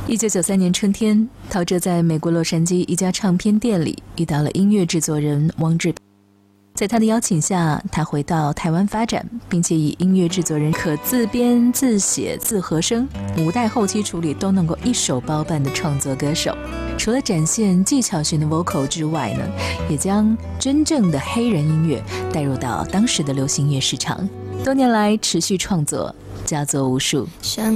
1993年春天，陶喆在美国洛杉矶一家唱片店里遇到了音乐制作人汪志平。在他的邀请下，他回到台湾发展，并且以音乐制作人可自编自写自和声，5代后期处理都能够一手包办的创作歌手。除了展现技巧型的 vocal 之外呢，也将真正的黑人音乐带入到当时的流行乐市场。多年来持续创作，佳作无数。 想